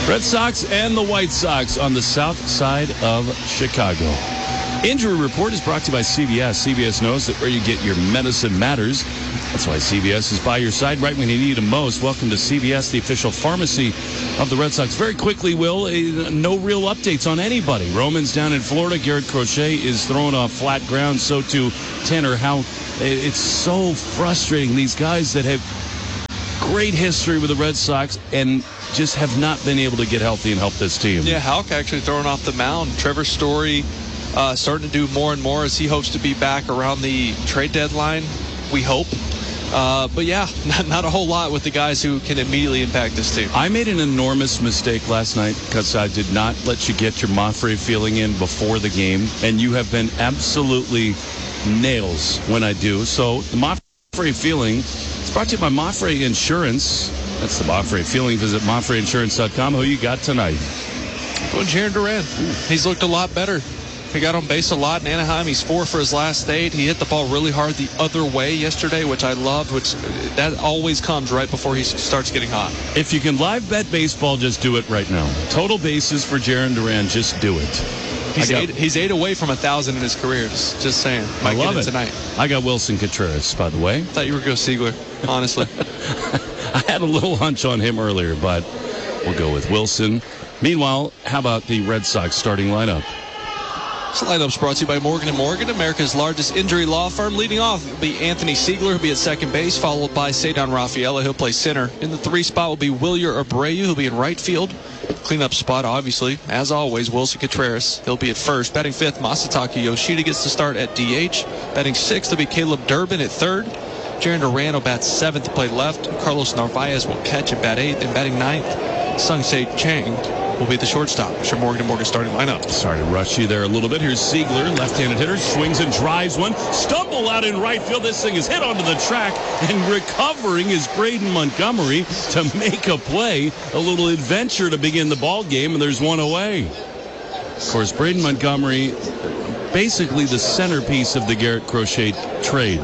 Red Sox and the White Sox on the south side of Chicago. Injury Report is brought to you by CVS. CVS knows that where you get your medicine matters. That's why CVS is by your side right when you need them most. Welcome to CVS, the official pharmacy of the Red Sox. Very quickly, Will, no real updates on anybody. Roman's down in Florida. Garrett Crochet is throwing off flat ground. So too Tanner Houck. It's so frustrating. These guys that have great history with the Red Sox and just have not been able to get healthy and help this team. Yeah, Houck actually throwing off the mound. Trevor Story starting to do more and more as he hopes to be back around the trade deadline, we hope. But yeah, not a whole lot with the guys who can immediately impact this team. I made an enormous mistake last night because I did not let you get your Mafre feeling in before the game, and you have been absolutely nails when I do. So the Mafre feeling is brought to you by Mafre Insurance. That's the Mafre feeling. Visit MafreInsurance.com. Who you got tonight? Going Jarren Duran. He's looked a lot better. He got on base a lot in Anaheim. He's 4 for his last 8. He hit the ball really hard the other way yesterday, which I loved, which that always comes right before he starts getting hot. If you can live bet baseball, just do it right now. Total bases for Jarren Duran, just do it. He's 8 away from 1,000 in his career. Just saying. I love it tonight. I got Wilson Contreras, by the way. I thought you were going to go Siegler, honestly. I had a little hunch on him earlier, but we'll go with Wilson. Meanwhile, how about the Red Sox starting lineup? This lineup's brought to you by Morgan & Morgan, America's largest injury law firm. Leading off will be Anthony Siegler, who'll be at second base, followed by Ceddanne Rafaela. He'll play center. In the 3 spot will be Wilyer Abreu, who'll be in right field. Cleanup spot, obviously, as always, Wilson Contreras. He'll be at first. Batting 5th, Masataka Yoshida gets to start at DH. Batting 6th will be Caleb Durbin at 3rd. Jarren Duran will bat 7th to play left. Carlos Narvaez will catch at bat 8th. And batting 9th, Sung-Sae Chang will be the shortstop. Sure, Morgan & Morgan starting lineup. Sorry to rush you there a little bit. Here's Siegler, left-handed hitter, swings and drives one. Stumble out in right field. This thing is hit onto the track, and recovering is Braden Montgomery to make a play. A little adventure to begin the ball game, and there's one away. Of course, Braden Montgomery, basically the centerpiece of the Garrett Crochet trade.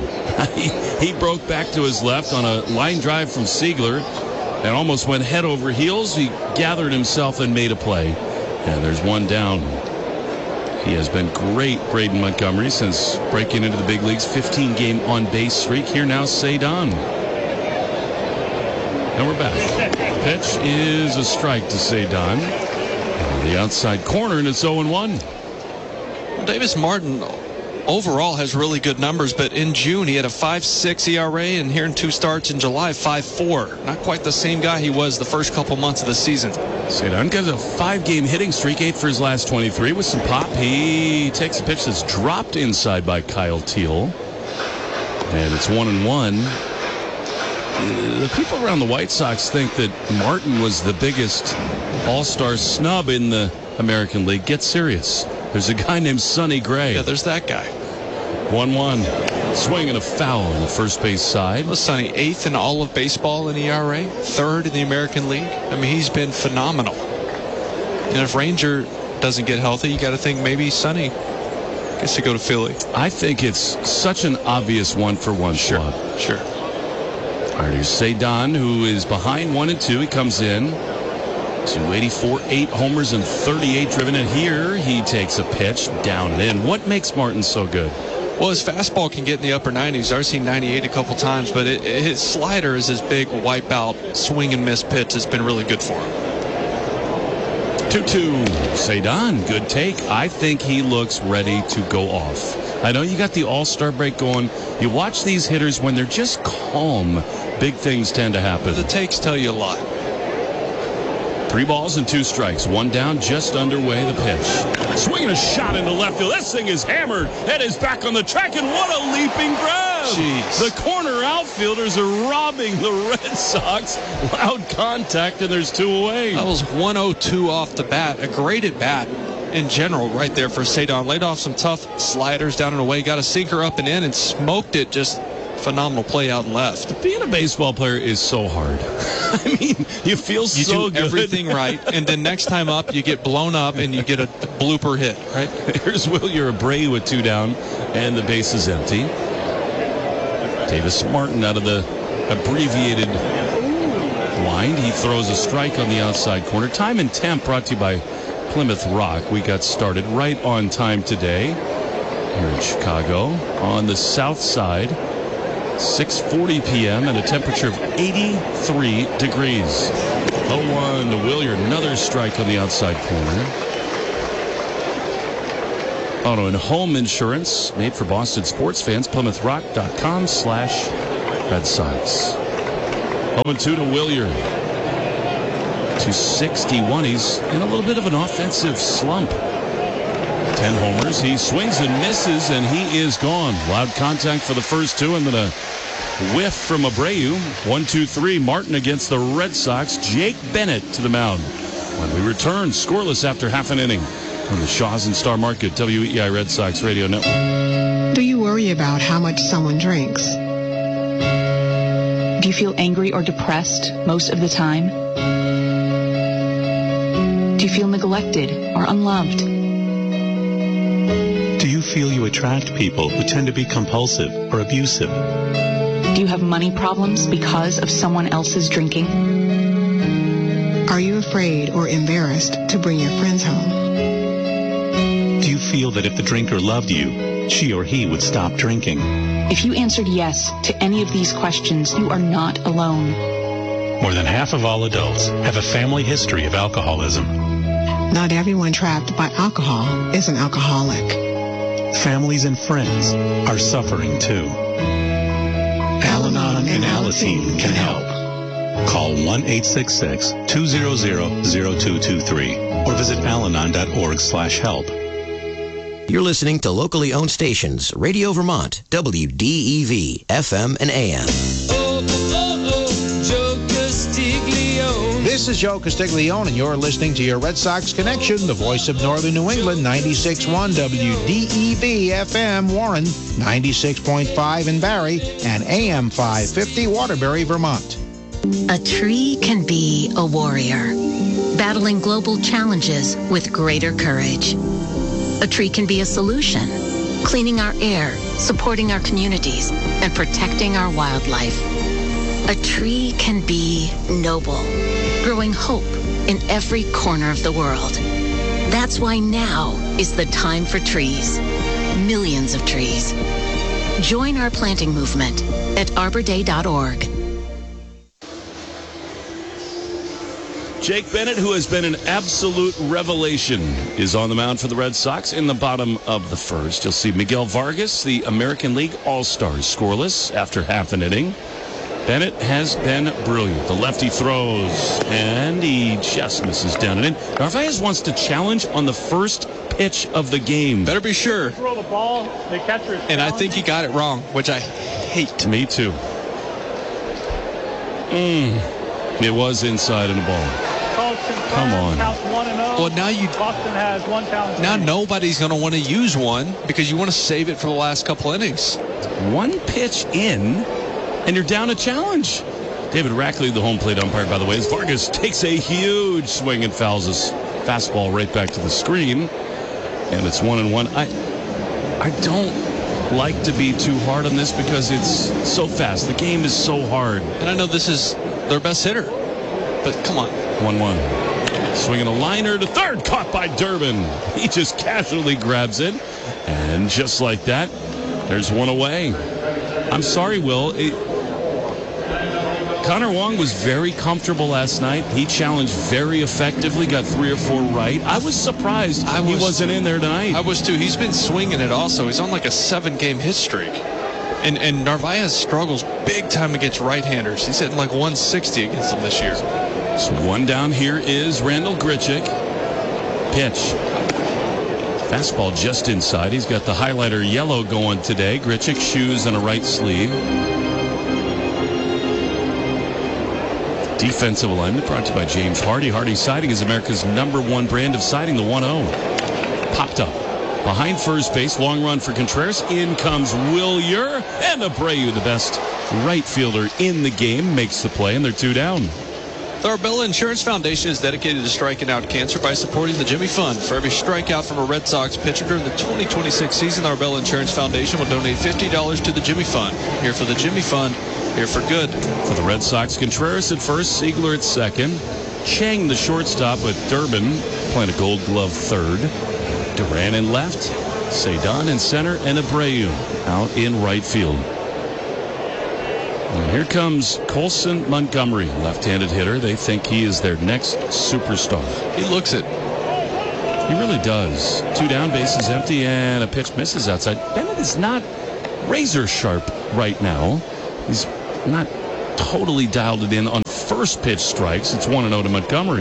He broke back to his left on a line drive from Siegler and almost went head over heels. He gathered himself and made a play. And there's one down. He has been great, Braden Montgomery, since breaking into the big leagues. 15-game on-base streak. Here now, Ceddanne. And we're back. Pitch is a strike to Ceddanne. The outside corner, and it's 0-1. Davis Martin overall has really good numbers, but in June he had a 5.6 ERA, and here in 2 starts in July, 5.4. Not quite the same guy he was the first couple months of the season. Ceddanne got a 5-game hitting streak, 8 for his last 23 with some pop. He takes a pitch that's dropped inside by Kyle Teel, and it's 1-1. The people around the White Sox think that Martin was the biggest all-star snub in the American League. Get serious. There's a guy named Sonny Gray. Yeah, there's that guy. 1-1. Swing and a foul on the first base side. Well, Sonny, 8th in all of baseball in ERA, 3rd in the American League. I mean, he's been phenomenal. And if Ranger doesn't get healthy, you got to think maybe Sonny gets to go to Philly. I think it's such an obvious 1-for-1 swap. Sure. All right, here's Ceddanne, who is behind 1-2. He comes in. 284, 8 homers and 38 driven in. Here he takes a pitch down and in. What makes Martin so good? Well, his fastball can get in the upper 90s. I've seen 98 a couple times, but his slider is his big wipeout swing and miss pitch. It's been really good for him. 2-2. Ceddanne, good take. I think he looks ready to go off. I know you got the all-star break going. You watch these hitters when they're just calm, big things tend to happen. The takes tell you a lot. 3 balls and 2 strikes. 1 down, just underway, the pitch. Swinging a shot into left field. This thing is hammered. Head is back on the track, and what a leaping grab. Jeez. The corner outfielders are robbing the Red Sox. Loud contact, and there's 2 away. That was 102 off the bat. A great at bat in general right there for Ceddanne. Laid off some tough sliders down and away. Got a sinker up and in and smoked it. Just phenomenal play out and left. Being a baseball player is so hard. I mean, you feel so good. You do everything right, and then next time up, you get blown up and you get a blooper hit, right? Here's Wilyer Abreu with 2 down, and the base is empty. Davis Martin out of the abbreviated wind. He throws a strike on the outside corner. Time and Temp brought to you by Plymouth Rock. We got started right on time today here in Chicago on the south side. 6:40 p.m. and a temperature of 83 degrees. 0-1 to Willier. Another strike on the outside corner. Auto and home insurance made for Boston sports fans. PlymouthRock.com/Red Sox. 0-2 to Willier. 261. He's in a little bit of an offensive slump. 10 homers. He swings and misses, and he is gone. Loud contact for the first two, and then a whiff from Abreu. 1-2-3. Martin against the Red Sox. Jake Bennett to the mound. When we return, scoreless after half an inning on the Shaw's and Star Market WEI Red Sox Radio Network. Do you worry about how much someone drinks? Do you feel angry or depressed most of the time? Do you feel neglected or unloved? Do you feel you attract people who tend to be compulsive or abusive? Do you have money problems because of someone else's drinking? Are you afraid or embarrassed to bring your friends home? Do you feel that if the drinker loved you, she or he would stop drinking? If you answered yes to any of these questions, you are not alone. More than half of all adults have a family history of alcoholism. Not everyone trapped by alcohol is an alcoholic. Families and friends are suffering too. Al-Anon and Alateen can help. Call 1-866-200-0223 or visit alanon.org/help. You're listening to locally owned stations, Radio Vermont, WDEV, FM and AM. Joe Castiglione. This is Joe Castiglione, and you're listening to your Red Sox Connection, the voice of Northern New England, 96.1 WDEV FM Warren, 96.5 in Barrie, and AM 550 Waterbury, Vermont. A tree can be a warrior, battling global challenges with greater courage. A tree can be a solution, cleaning our air, supporting our communities, and protecting our wildlife. A tree can be noble, growing hope in every corner of the world. That's why now is the time for trees. Millions of trees. Join our planting movement at arborday.org. Jake Bennett, who has been an absolute revelation, is on the mound for the Red Sox in the bottom of the first. You'll see Miguel Vargas, the American League All-Stars, scoreless after half an inning. Bennett has been brilliant. The lefty throws, and he just misses down and in. Narvaez wants to challenge on the first pitch of the game. Better be sure. Throw the ball, the catcher is and I think he got it wrong, which I hate. Me too. It was inside and a ball. Come on. Well, now Boston has one challenge. Now nobody's going to want to use one because you want to save it for the last couple innings. One pitch in, and you're down a challenge. David Rackley, the home plate umpire, by the way, as Vargas takes a huge swing and fouls his fastball right back to the screen. And it's 1-1. I don't like to be too hard on this because it's so fast. The game is so hard. And I know this is their best hitter, but come on. 1-1. Swinging a liner to third, caught by Durbin. He just casually grabs it, and just like that, there's one away. I'm sorry, Will. Connor Wong was very comfortable last night. He challenged very effectively, got 3 or 4 right. I was surprised he wasn't in there tonight. I was too. He's been swinging it also. He's on like a 7-game hit streak. And Narvaez struggles big time against right-handers. He's hitting like 160 against them this year. So one down here is Randall Grichuk. Pitch. Fastball just inside. He's got the highlighter yellow going today. Grichuk, shoes and a right sleeve. Defensive alignment brought to you by James Hardy. Hardy Siding is America's #1 brand of siding, the 1-0. Popped up. Behind first base, long run for Contreras. In comes Willier, and Abreu, the best right fielder in the game, makes the play, and they're 2 down. The Arbella Insurance Foundation is dedicated to striking out cancer by supporting the Jimmy Fund. For every strikeout from a Red Sox pitcher during the 2026 season, the Arbella Insurance Foundation will donate $50 to the Jimmy Fund. Here for the Jimmy Fund, here for good. For the Red Sox, Contreras at first, Siegler at second. Chang, the shortstop, with Durbin playing a Gold Glove third. Duran in left, Cedon in center, and Abreu out in right field. And here comes Colson Montgomery, left-handed hitter. They think he is their next superstar. He looks it. He really does. 2 down, bases empty, and a pitch misses outside. Bennett is not razor sharp right now. He's not totally dialed it in on first pitch strikes. It's 1-0 to Montgomery.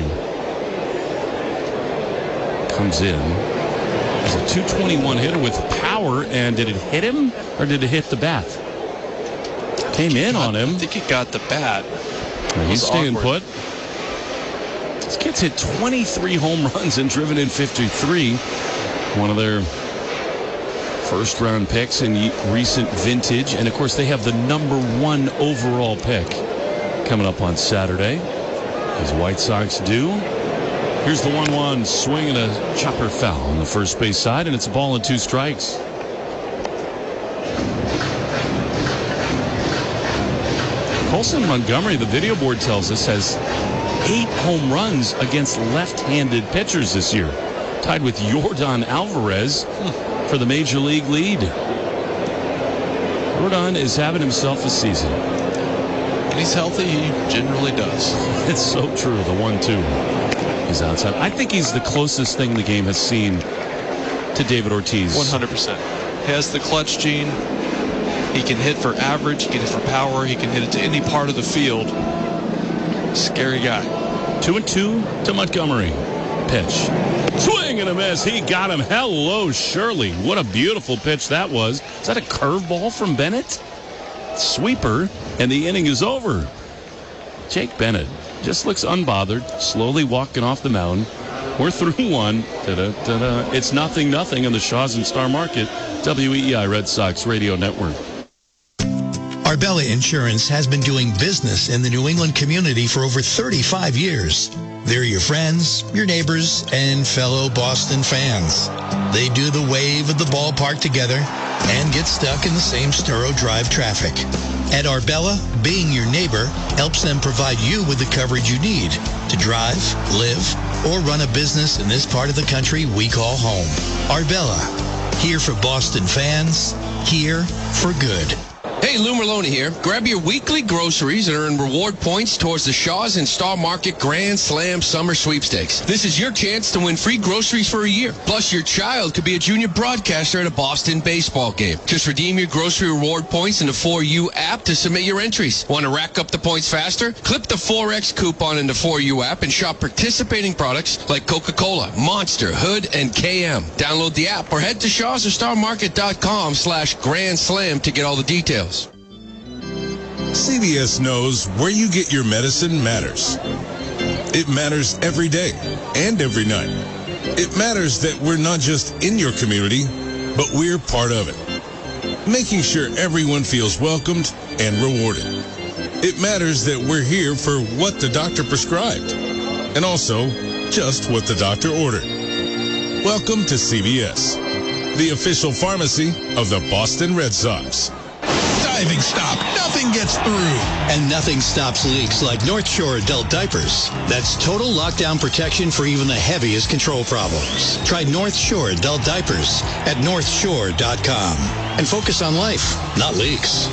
Comes in. He's a 221 hitter with power, and did it hit him or did it hit the bat? Came in on him. I think he got the bat. He's staying put. This kid's hit 23 home runs and driven in 53. One of their first round picks in recent vintage. And of course, they have the #1 overall pick coming up on Saturday, as White Sox do. Here's the 1-1 swing and a chopper foul on the first base side, and it's a ball and 2 strikes. Colson Montgomery, the video board tells us, has 8 home runs against left-handed pitchers this year, tied with Yordan Alvarez for the major league lead. Yordan is having himself a season. When he's healthy, he generally does. It's so true. The 1-2 is outside. I think he's the closest thing the game has seen to David Ortiz. 100%. He has the clutch gene. He can hit for average. He can hit for power. He can hit it to any part of the field. Scary guy. 2-2 to Montgomery. Pitch. Swing and a miss. He got him. Hello, Shirley. What a beautiful pitch that was. Is that a curveball from Bennett? Sweeper, and the inning is over. Jake Bennett just looks unbothered, slowly walking off the mound. We're through 1. Da-da-da-da. It's 0-0 on the Shaw's and Star Market, WEEI Red Sox Radio Network. Arbella Insurance has been doing business in the New England community for over 35 years. They're your friends, your neighbors, and fellow Boston fans. They do the wave at the ballpark together and get stuck in the same Storrow Drive traffic. At Arbella, being your neighbor helps them provide you with the coverage you need to drive, live, or run a business in this part of the country we call home. Arbella, here for Boston fans, here for good. Hey, Lou Merlone here. Grab your weekly groceries and earn reward points towards the Shaw's and Star Market Grand Slam Summer Sweepstakes. This is your chance to win free groceries for a year. Plus, your child could be a junior broadcaster at a Boston baseball game. Just redeem your grocery reward points in the 4U app to submit your entries. Want to rack up the points faster? Clip the 4X coupon in the 4U app and shop participating products like Coca-Cola, Monster, Hood, and KM. Download the app or head to shawsorstarmarket.com/Grand Slam to get all the details. CVS knows where you get your medicine matters. It matters every day and every night. It matters that we're not just in your community, but we're part of it, making sure everyone feels welcomed and rewarded. It matters that we're here for what the doctor prescribed and also just what the doctor ordered. Welcome to CVS, the official pharmacy of the Boston Red Sox. Diving stop. Nothing gets through. And nothing stops leaks like North Shore adult diapers. That's total lockdown protection for even the heaviest control problems. Try North Shore adult diapers at northshore.com. And focus on life, not leaks.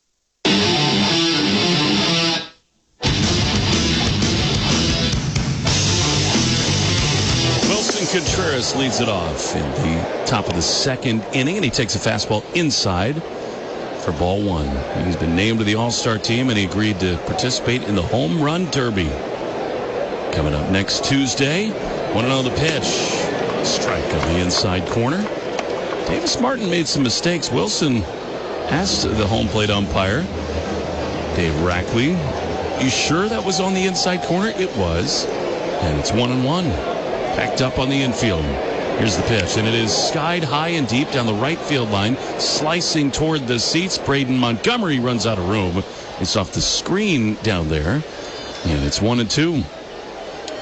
Wilson Contreras leads it off in the top of the 2nd inning, and he takes a fastball inside for ball 1. He's been named to the All-Star team, and he agreed to participate in the Home Run Derby. Coming up next Tuesday, want to know the pitch. Strike on the inside corner. Davis Martin made some mistakes. Wilson asked the home plate umpire, Dave Rackley, you sure that was on the inside corner? It was. And it's 1-1. Packed up on the infield. Here's the pitch, and it is skied high and deep down the right field line, slicing toward the seats. Braden Montgomery runs out of room. It's off the screen down there, and it's 1-2.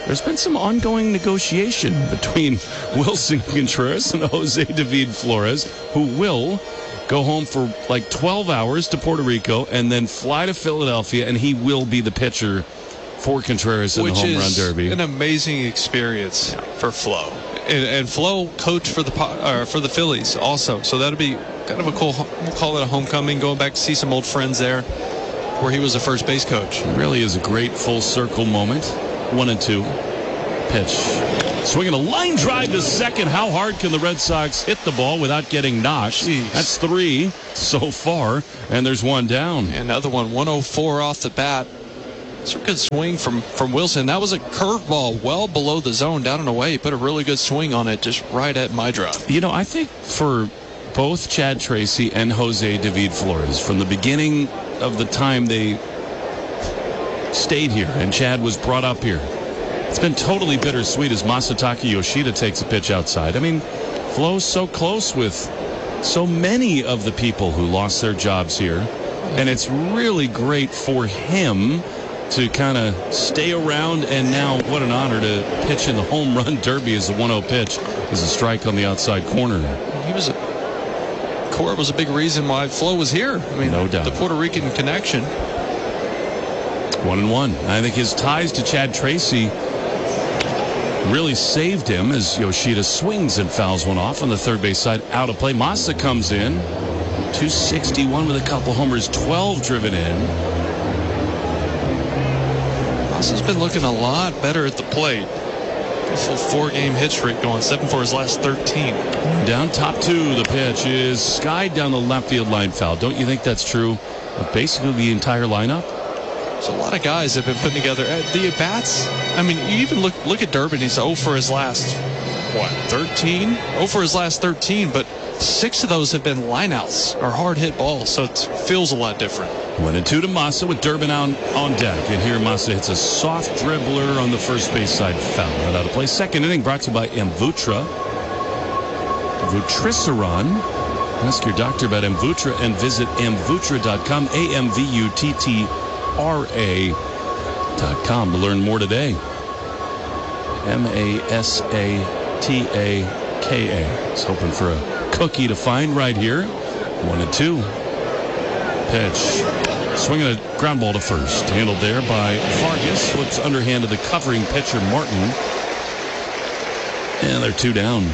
there's been some ongoing negotiation between Wilson Contreras and Jose David Flores, who will go home for like 12 hours to Puerto Rico and then fly to Philadelphia, and he will be the pitcher for Contreras in the home run derby. An amazing experience for Flo. And Flo coached for the Phillies also, so that'll be kind of a cool, we'll call it a homecoming, going back to see some old friends there where he was a first base coach. It really is a great full circle moment. 1-2. Pitch. Swinging a line drive to second. How hard can the Red Sox hit the ball without getting knocked? Jeez. That's 3 so far, and there's 1 down. Another one, 104 off the bat. It's a good swing from Wilson. That was a curveball well below the zone, down and away. He put a really good swing on it, just right at my drop. You know, I think for both Chad Tracy and Jose David Flores, from the beginning of the time they stayed here and Chad was brought up here, it's been totally bittersweet as Masataka Yoshida takes a pitch outside. I mean, Flo's so close with so many of the people who lost their jobs here, and it's really great for him to kind of stay around, and now what an honor to pitch in the home run derby as the 1-0 pitch is a strike on the outside corner. Cora was a big reason why Flo was here. I mean, no doubt. The Puerto Rican connection. 1-1. I think his ties to Chad Tracy really saved him as Yoshida swings and fouls one off on the third base side, out of play. Massa comes in, 261 with a couple homers, 12 driven in. Massa's been looking a lot better at the plate. A full 4-game hit streak going, 7 for his last 13. Down top 2, the pitch is skied down the left field line, foul. Don't you think that's true of basically the entire lineup? There's a lot of guys have been putting together the at-bats. I mean, you even look at Durbin. He's 0 for his last, 13? 0 for his last 13, but 6 of those have been lineouts or hard hit balls, so it feels a lot different. 1-2 to Massa with Durbin on deck. And here Massa hits a soft dribbler on the first base side, foul. Right out of play. Second inning brought to you by Amvutra. Vutrisiran. Ask your doctor about Amvutra and visit amvutra.com. AMVUTTRA.com to learn more today. MASATAKA. It's hoping for a cookie to find right here. 1-2. Pitch. Swinging a ground ball to first. Handled there by Vargas. Flips underhand to the covering pitcher, Martin. And they're 2 down.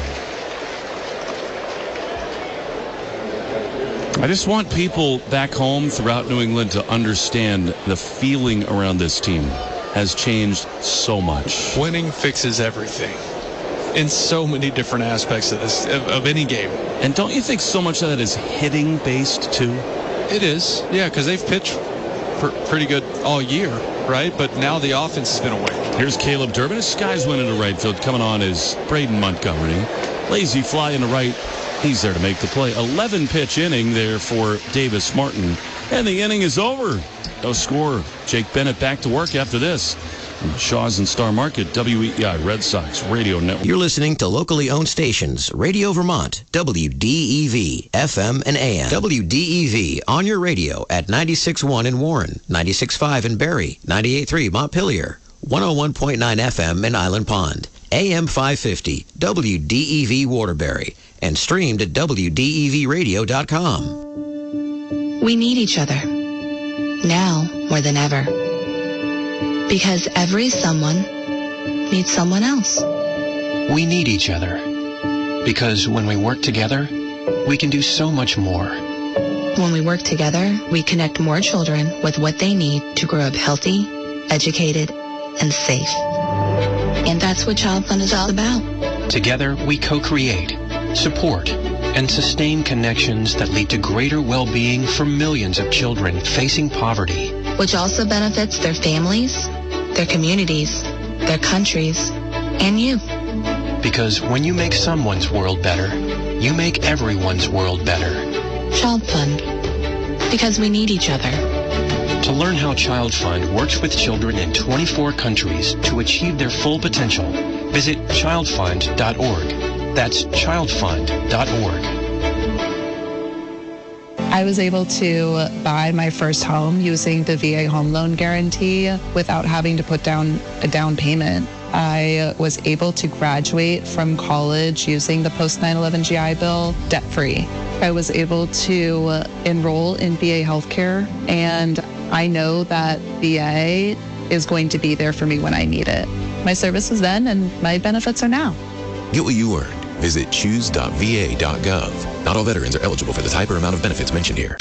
I just want people back home throughout New England to understand the feeling around this team has changed so much. Winning fixes everything in so many different aspects of any game. And don't you think so much of that is hitting based too? It is, yeah, because they've pitched pretty good all year, right? But now the offense has been awake. Here's Caleb Durbin. His skies went into right field. Coming on is Braden Montgomery. Lazy fly into right. He's there to make the play. 11 pitch inning there for Davis Martin. And the inning is over. No score. Jake Bennett back to work after this. Shaw's and Star Market, WEEI Red Sox Radio Network. You're listening to locally owned stations, Radio Vermont, WDEV, FM and AM. WDEV on your radio at 96.1 in Warren, 96.5 in Barrie, 98.3 Montpelier, 101.9 FM in Island Pond, AM 550, WDEV Waterbury, and streamed at WDEVradio.com. We need each other. Now more than ever. Because every someone needs someone else. We need each other. Because when we work together, we can do so much more. When we work together, we connect more children with what they need to grow up healthy, educated, and safe. And that's what Child Fund is all about. Together, we co-create, support, and sustain connections that lead to greater well-being for millions of children facing poverty. Which also benefits their families, their communities, their countries, and you. Because when you make someone's world better, you make everyone's world better. Child Fund. Because we need each other. To learn how Child Fund works with children in 24 countries to achieve their full potential, visit childfund.org. That's childfund.org. I was able to buy my first home using the VA home loan guarantee without having to put down a down payment. I was able to graduate from college using the post 9/11 GI Bill debt-free. I was able to enroll in VA healthcare, and I know that VA is going to be there for me when I need it. My service was then, and my benefits are now. Get what you earned. Visit choose.va.gov. Not all veterans are eligible for the type or amount of benefits mentioned here.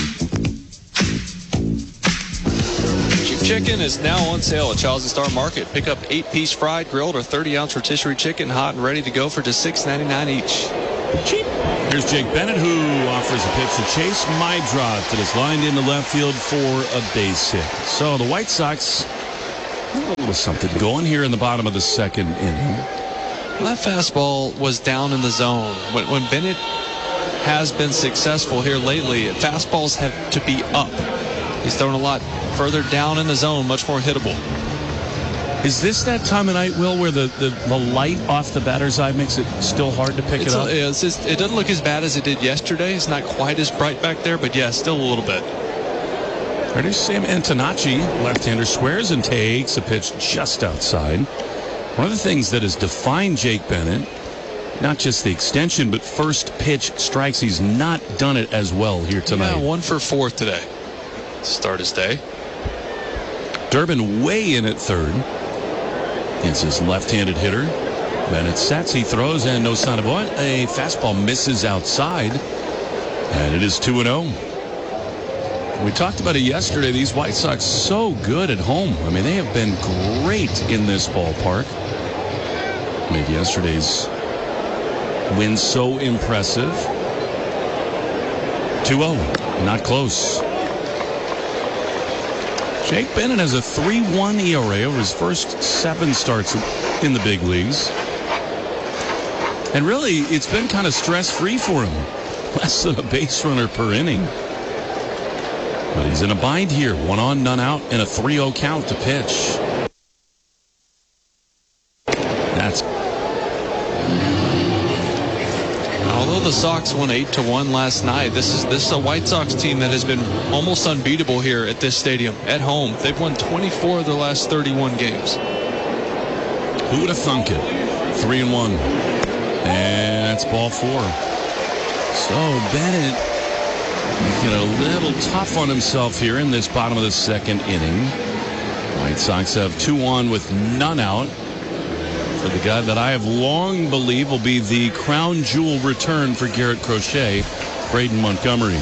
Cheap chicken is now on sale at Charles and Star Market. Pick up 8-piece fried, grilled, or 30-ounce rotisserie chicken, hot and ready to go for just $6.99 each. Cheap. Here's Jake Bennett, who offers a pitch to Chase Meidroth that is lined into left field for a base hit. So the White Sox, a little something going here in the bottom of the second inning. Well, that fastball was down in the zone. When Bennett has been successful here lately, fastballs have to be up. He's thrown a lot further down in the zone, much more hittable. Is this that time of night, Will, where the light off the batter's eye makes it still hard to pick it up? It doesn't look as bad as it did yesterday. It's not quite as bright back there, but yeah, still a little bit. There's Sam Antonacci, left-hander, squares and takes a pitch just outside. One of the things that has defined Jake Bennett, not just the extension, but first pitch strikes, he's not done it as well here tonight. Yeah, 1 for 4 today. Start his day. Durbin way in at third. It's his left-handed hitter. Bennett sets, he throws, and no sign of what? A fastball misses outside. And it is 2-0. We talked about it yesterday. These White Sox so good at home. I mean, they have been great in this ballpark. Made yesterday's win so impressive. 2-0. Not close. Jake Bennett has a 3.1 ERA over his first 7 starts in the big leagues. And really, it's been kind of stress-free for him. Less than a base runner per inning. But he's in a bind here. 1 on, none out, and a 3-0 count to pitch. That's... Although the Sox won 8-1 last night, this is a White Sox team that has been almost unbeatable here at this stadium at home. They've won 24 of their last 31 games. Who would have thunk it? 3-1, and that's ball 4. So Bennett get a little tough on himself here in this bottom of the second inning. White Sox have 2 on with none out. For the guy that I have long believed will be the crown jewel return for Garrett Crochet, Braden Montgomery.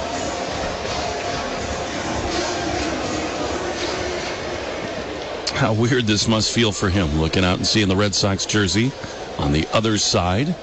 How weird this must feel for him, looking out and seeing the Red Sox jersey on the other side.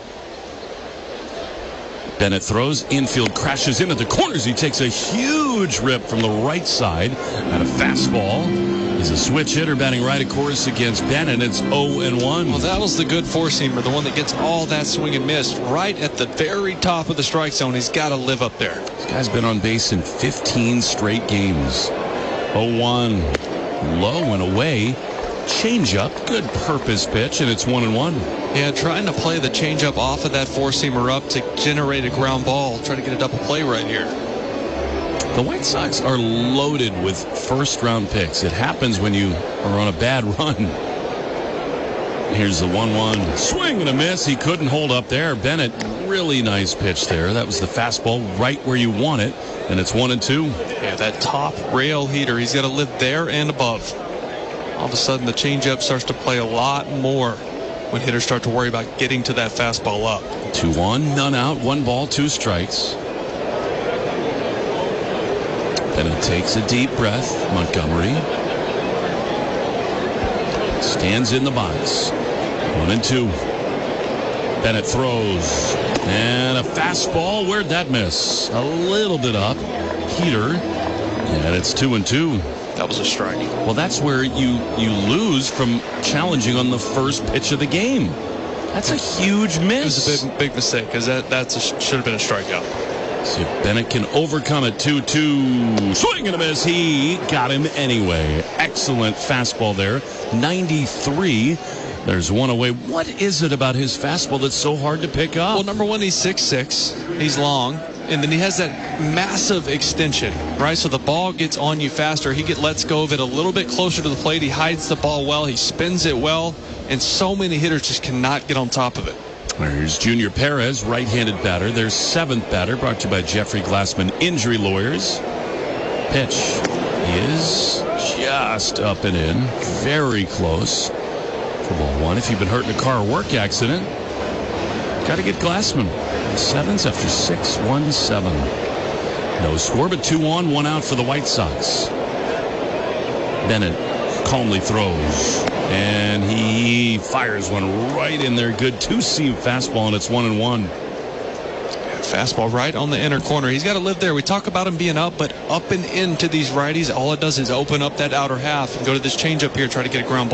Bennett throws, infield crashes into the corners. He takes a huge rip from the right side and a fastball. He's a switch hitter batting right, of course, against Bennett. It's 0-1. Well, that was the good four-seamer, the one that gets all that swing and miss right at the very top of the strike zone. He's got to live up there. This guy's been on base in 15 straight games. 0-1. Low and away. Changeup, good purpose pitch, and it's 1-1. Yeah, trying to play the changeup off of that four-seamer up to generate a ground ball. Try to get a double play right here. The White Sox are loaded with first-round picks. It happens when you are on a bad run. Here's the 1-1. Swing and a miss. He couldn't hold up there. Bennett, really nice pitch there. That was the fastball right where you want it, and it's 1-2. Yeah, that top rail heater, he's got to live there and above. All of a sudden, the changeup starts to play a lot more when hitters start to worry about getting to that fastball up. 2 on, none out, 1 ball, 2 strikes. Bennett takes a deep breath. Montgomery stands in the box. 1-2. Bennett throws. And a fastball. Where'd that miss? A little bit up. Heater. And it's 2-2. That was a strike. Well, that's where you lose from challenging on the first pitch of the game. That's a huge miss. It was a big mistake because that should have been a strikeout. See if Bennett can overcome it. 2-2. Swing and a miss. He got him anyway. Excellent fastball there. 93. There's 1 away. What is it about his fastball that's so hard to pick up? Well, number one, he's 6'6". He's long. And then he has that massive extension, right? So the ball gets on you faster. He lets go of it a little bit closer to the plate. He hides the ball well. He spins it well. and so many hitters just cannot get on top of it. Here's Junior Perez, right-handed batter. Their seventh batter, brought to you by Jeffrey Glassman Injury Lawyers. Pitch is just up and in, very close for ball one. If you've been hurt in a car or work accident, got to get Glassman. Sevens after 6-1-7. No score, but 2 on, 1 out for the White Sox. Bennett calmly throws, and he fires one right in there. Good two-seam fastball, and it's 1-1. Fastball right on the inner corner. He's got to live there. We talk about him being up, but up and into these righties, all it does is open up that outer half and go to this changeup here, try to get a ground ball.